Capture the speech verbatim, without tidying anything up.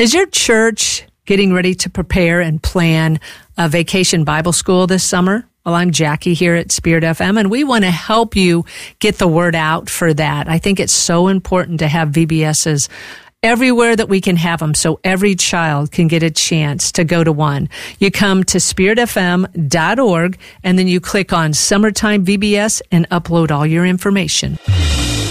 Is your church getting ready to prepare and plan a vacation Bible school this summer? Well, I'm Jackie here at Spirit F M, and we want to help you get the word out for that. I think it's so important to have V B S's everywhere that we can have them so every child can get a chance to go to one. You come to spirit f m dot org, and then you click on Summertime V B S and upload all your information.